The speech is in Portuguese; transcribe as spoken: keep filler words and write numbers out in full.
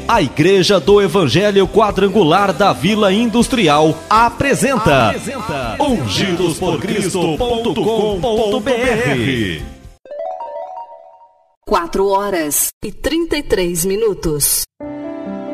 A Igreja do Evangelho Quadrangular da Vila Industrial apresenta, apresenta ungidos por cristo ponto com ponto br. quatro horas e trinta e três minutos.